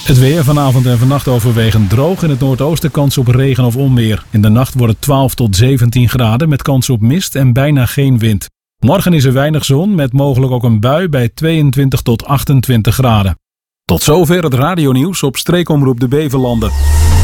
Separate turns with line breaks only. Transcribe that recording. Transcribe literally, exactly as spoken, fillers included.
Het weer vanavond en vannacht overwegend droog. In het noordoosten kans op regen of onweer. In de nacht wordt het twaalf tot zeventien graden met kans op mist en bijna geen wind. Morgen is er weinig zon met mogelijk ook een bui bij tweeëntwintig tot achtentwintig graden. Tot zover het radionieuws op Streekomroep de Beverlanden.